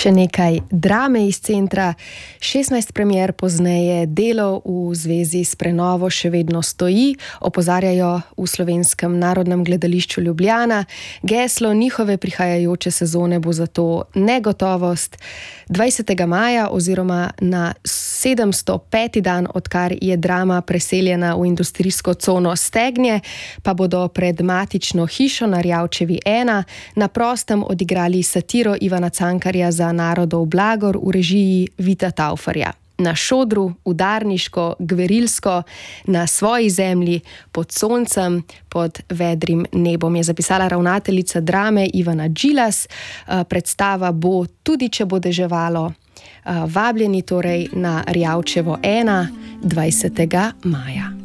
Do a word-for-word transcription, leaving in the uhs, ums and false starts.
Še nekaj drame iz centra, šestnajst premier pozneje, delo v zvezi s prenovo še vedno stoji, opozarjajo v Slovenskem narodnem gledališču Ljubljana. Geslo njihove prihajajoče sezone bo zato negotovost. dvajsetega maja oziroma na sedemsto peti dan, odkar je drama preseljena v industrijsko cono Stegnje, pa bodo pred matično hišo na Rjavčevi ena na prostem odigrali satiro Ivana Cankarja za Narodov blagor v režiji Vita Taufarja. Na šodru, udarniško, gverilsko, na svoji zemlji, pod soncem, pod vedrim nebom, je zapisala ravnateljica drame Ivana Džilas. Predstava bo, tudi če bo deževalo, vabljeni torej na Rjavčevo ena dvajsetega maja.